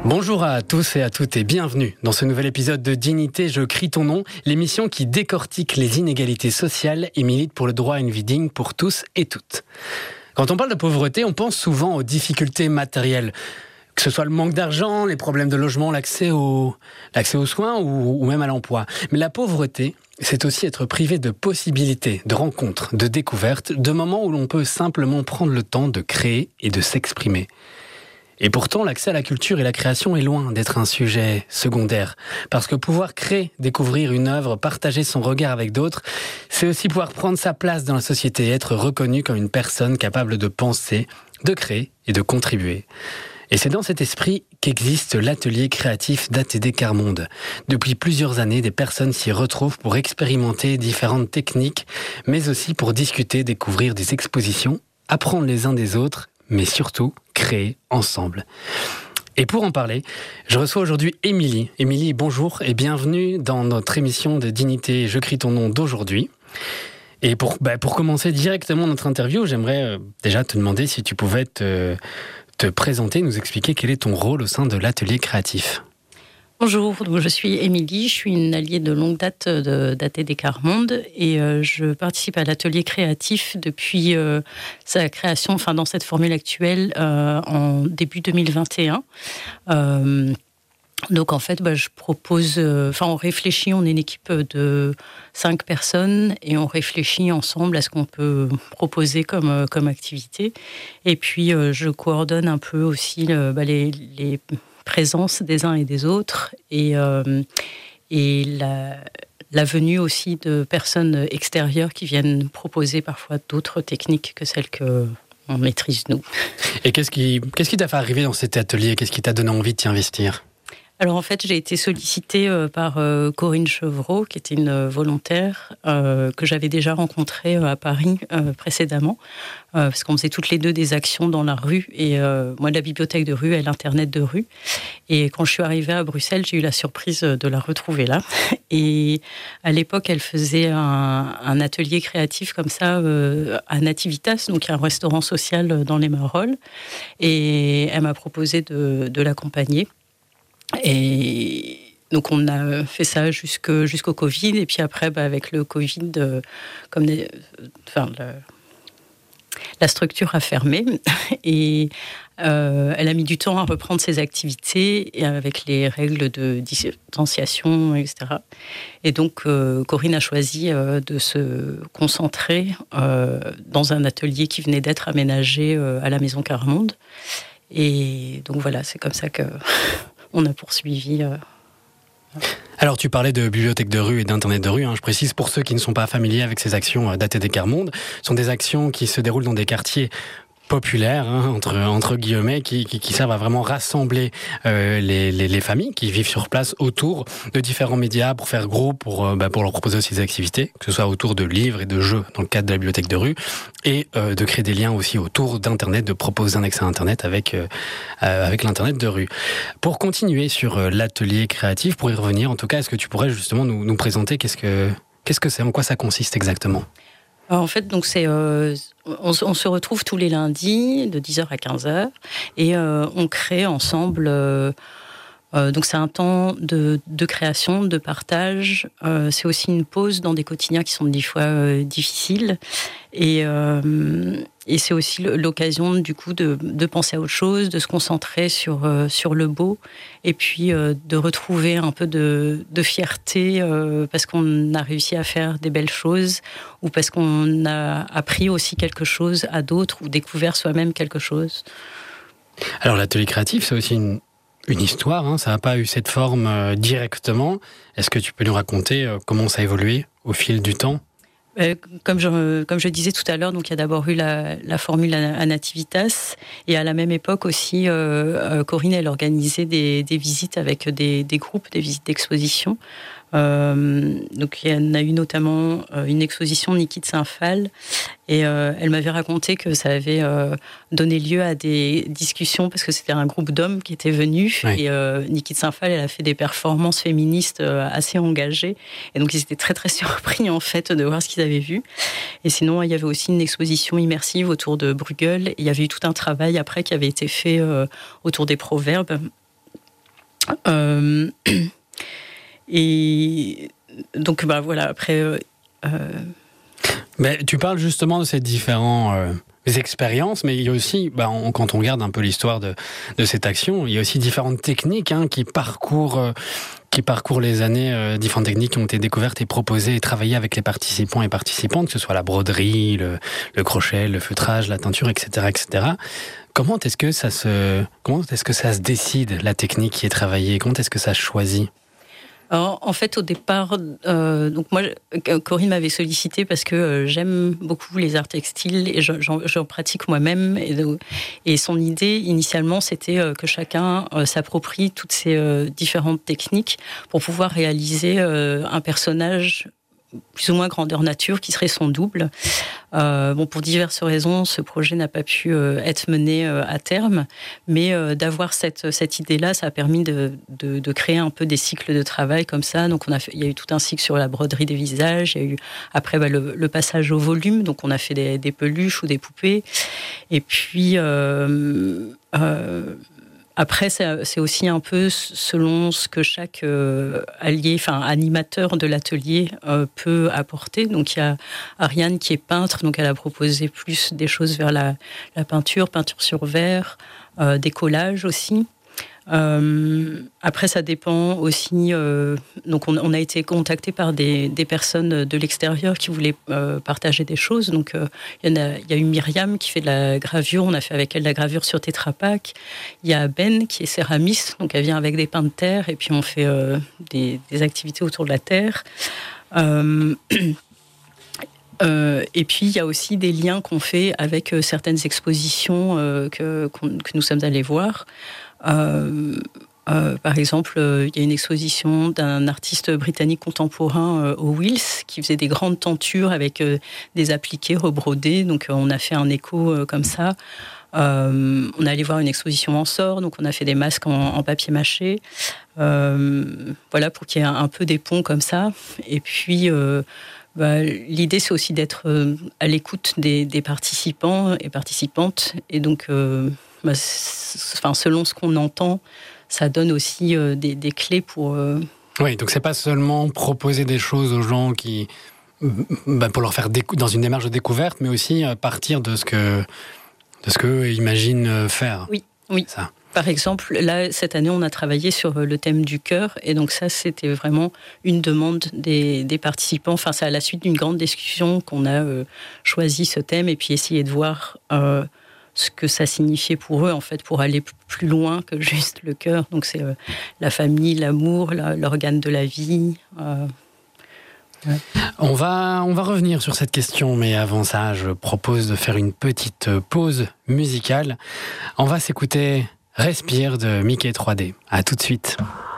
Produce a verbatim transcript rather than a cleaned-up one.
Bonjour à tous et à toutes et bienvenue dans ce nouvel épisode de Dignité, je crie ton nom, l'émission qui décortique les inégalités sociales et milite pour le droit à une vie digne pour tous et toutes. Quand on parle de pauvreté, on pense souvent aux difficultés matérielles, que ce soit le manque d'argent, les problèmes de logement, l'accès, au, l'accès aux soins ou, ou même à l'emploi. Mais la pauvreté, c'est aussi être privé de possibilités, de rencontres, de découvertes, de moments où l'on peut simplement prendre le temps de créer et de s'exprimer. Et pourtant, l'accès à la culture et la création est loin d'être un sujet secondaire. Parce que pouvoir créer, découvrir une œuvre, partager son regard avec d'autres, c'est aussi pouvoir prendre sa place dans la société et être reconnu comme une personne capable de penser, de créer et de contribuer. Et c'est dans cet esprit qu'existe l'atelier créatif d'A T D Quart Monde. Depuis plusieurs années, des personnes s'y retrouvent pour expérimenter différentes techniques, mais aussi pour discuter, découvrir des expositions, apprendre les uns des autres, mais surtout créer ensemble. Et pour en parler, je reçois aujourd'hui Émilie. Émilie, bonjour et bienvenue dans notre émission de Dignité, je crie ton nom d'aujourd'hui. Et pour, bah, pour commencer directement notre interview, j'aimerais euh, déjà te demander si tu pouvais te, te présenter, nous expliquer quel est ton rôle au sein de l'atelier créatif. Bonjour, je suis Émilie, je suis une alliée de longue date de, d'A T D Quart Monde et euh, je participe à l'atelier créatif depuis euh, sa création, enfin dans cette formule actuelle, euh, en début deux mille vingt et un. Euh, donc en fait, bah, je propose, enfin euh, on réfléchit, on est une équipe de cinq personnes et on réfléchit ensemble à ce qu'on peut proposer comme, comme activité. Et puis euh, je coordonne un peu aussi le, bah, les... les présence des uns et des autres et, euh, et la, la venue aussi de personnes extérieures qui viennent proposer parfois d'autres techniques que celles qu'on maîtrise nous. Et qu'est-ce qui, qu'est-ce qui t'a fait arriver dans cet atelier ? Qu'est-ce qui t'a donné envie de t'y investir ? Alors en fait, j'ai été sollicitée par euh, Corinne Chevreau, qui était une volontaire euh, que j'avais déjà rencontrée à Paris euh, précédemment, euh, parce qu'on faisait toutes les deux des actions dans la rue, et euh, moi la bibliothèque de rue et l'internet de rue. Et quand je suis arrivée à Bruxelles, j'ai eu la surprise de la retrouver là. Et à l'époque, elle faisait un, un atelier créatif comme ça euh, à Nativitas, donc un restaurant social dans les Marolles, et elle m'a proposé de, de l'accompagner. Et donc on a fait ça jusque, jusqu'au Covid, et puis après bah, avec le Covid, euh, comme des, enfin, le, la structure a fermé et euh, elle a mis du temps à reprendre ses activités et avec les règles de distanciation, et cetera. Et donc euh, Corinne a choisi euh, de se concentrer euh, dans un atelier qui venait d'être aménagé euh, à la Maison Quart Monde. Et donc voilà, c'est comme ça que on a poursuivi. Euh... Alors, tu parlais de bibliothèque de rue et d'internet de rue. Hein. Je précise pour ceux qui ne sont pas familiers avec ces actions d'A T D Quart Monde. Ce sont des actions qui se déroulent dans des quartiers populaires, hein, entre, entre guillemets, qui, qui, qui servent à vraiment rassembler euh, les, les, les familles qui vivent sur place autour de différents médias pour faire gros, pour, euh, bah, pour leur proposer aussi des activités, que ce soit autour de livres et de jeux dans le cadre de la bibliothèque de rue, et euh, de créer des liens aussi autour d'Internet, de proposer un accès à Internet avec, euh, avec l'Internet de rue. Pour continuer sur euh, l'atelier créatif, pour y revenir, en tout cas, est-ce que tu pourrais justement nous, nous présenter qu'est-ce que, qu'est-ce que c'est, en quoi ça consiste exactement ? En fait, donc c'est, euh, on, on se retrouve tous les lundis de dix heures à quinze heures et euh, on crée ensemble. Euh, euh, donc c'est un temps de, de création, de partage. Euh, c'est aussi une pause dans des quotidiens qui sont des fois euh, difficiles. Et, euh, et c'est aussi l'occasion du coup de, de penser à autre chose, de se concentrer sur, euh, sur le beau et puis euh, de retrouver un peu de, de fierté euh, parce qu'on a réussi à faire des belles choses ou parce qu'on a appris aussi quelque chose à d'autres ou découvert soi-même quelque chose. Alors l'atelier créatif, c'est aussi une, une histoire, hein, ça n'a pas eu cette forme euh, directement. Est-ce que tu peux nous raconter euh, comment ça a évolué au fil du temps ? Euh, comme, je, comme je disais tout à l'heure, donc il y a d'abord eu la, la formule à Nativitas et à la même époque aussi, euh, Corinne, elle organisait des, des visites avec des, des groupes, des visites d'exposition. Euh, donc il y en a eu notamment euh, une exposition de Niki de Saint-Phal et euh, elle m'avait raconté que ça avait euh, donné lieu à des discussions parce que c'était un groupe d'hommes qui étaient venus. Oui. Et euh, Niki de Saint-Phal, elle a fait des performances féministes euh, assez engagées et donc ils étaient très très surpris en fait de voir ce qu'ils avaient vu. Et sinon il y avait aussi une exposition immersive autour de Bruegel et il y avait eu tout un travail après qui avait été fait euh, autour des proverbes. Euh, et donc, bah, voilà, après... Euh, mais tu parles justement de ces différents... Euh... les expériences, mais il y a aussi, bah, on, quand on regarde un peu l'histoire de, de cette action, il y a aussi différentes techniques hein, qui parcourent, euh, qui parcourent les années, euh, différentes techniques qui ont été découvertes et proposées et travaillées avec les participants et participantes, que ce soit la broderie, le, le crochet, le feutrage, la teinture, et cetera, et cetera. Comment est-ce que ça se, comment est-ce que ça se décide, la technique qui est travaillée? Comment est-ce que ça se choisit? Alors, en fait, au départ, euh, donc moi, Corinne m'avait sollicité parce que euh, j'aime beaucoup les arts textiles et j'en, j'en pratique moi-même. Et, et son idée, initialement, c'était euh, que chacun euh, s'approprie toutes ces euh, différentes techniques pour pouvoir réaliser euh, un personnage plus ou moins grandeur nature, qui serait son double. Euh, bon, pour diverses raisons, ce projet n'a pas pu euh, être mené euh, à terme, mais euh, d'avoir cette, cette idée-là, ça a permis de, de, de créer un peu des cycles de travail comme ça. Donc, on a fait, il y a eu tout un cycle sur la broderie des visages, il y a eu après bah, le, le passage au volume, donc on a fait des, des peluches ou des poupées. Et puis... Euh, euh, Après, c'est aussi un peu selon ce que chaque euh, allié, enfin animateur de l'atelier euh, peut apporter. Donc il y a Ariane qui est peintre, donc elle a proposé plus des choses vers la, la peinture, peinture sur verre, euh, des collages aussi. Euh, après, ça dépend aussi. Euh, donc, on, on a été contacté par des, des personnes de l'extérieur qui voulaient euh, partager des choses. Donc, euh, il y en a, il y a eu Myriam qui fait de la gravure. On a fait avec elle de la gravure sur Tetra Pak. Il y a Ben qui est céramiste. Donc, elle vient avec des pains de terre et puis on fait euh, des, des activités autour de la terre. Euh, Euh, et puis, il y a aussi des liens qu'on fait avec euh, certaines expositions euh, que, que nous sommes allés voir. Euh, euh, par exemple, euh, il y a une exposition d'un artiste britannique contemporain euh, au Wills qui faisait des grandes tentures avec euh, des appliqués rebrodés. Donc, euh, on a fait un écho euh, comme ça. Euh, on est allé voir une exposition en sort, donc on a fait des masques en, en papier mâché. Euh, voilà, pour qu'il y ait un, un peu des ponts comme ça. Et puis... Euh, Bah, l'idée, c'est aussi d'être euh, à l'écoute des, des participants et participantes. Et donc, euh, bah, enfin, selon ce qu'on entend, ça donne aussi euh, des, des clés pour... Euh... Oui, donc c'est pas seulement proposer des choses aux gens qui, bah, pour leur faire décou- dans une démarche de découverte, mais aussi euh, partir de ce que, de ce qu'eux imaginent faire. Oui, oui. Ça. Par exemple, là, cette année, on a travaillé sur le thème du cœur. Et donc ça, c'était vraiment une demande des, des participants. Enfin, c'est à la suite d'une grande discussion qu'on a euh, choisi ce thème et puis essayé de voir euh, ce que ça signifiait pour eux, en fait, pour aller plus loin que juste le cœur. Donc c'est euh, la famille, l'amour, la, l'organe de la vie... Euh, Ouais. On va, on va revenir sur cette question, mais avant ça, je propose de faire une petite pause musicale. On va s'écouter Respire de Mickey trois D. À tout de suite.